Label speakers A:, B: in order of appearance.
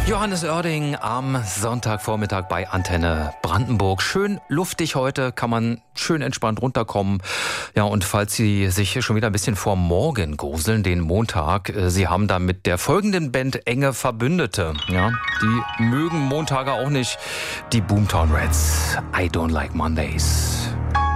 A: Johannes Oerding am Sonntagvormittag bei Antenne Brandenburg. Schön luftig heute, kann man schön entspannt runterkommen. Ja, und falls Sie sich schon wieder ein bisschen vor morgen gruseln, den Montag, Sie haben da mit der folgenden Band enge Verbündete. Ja, die mögen Montage auch nicht. Die Boomtown Rats. I don't like Mondays.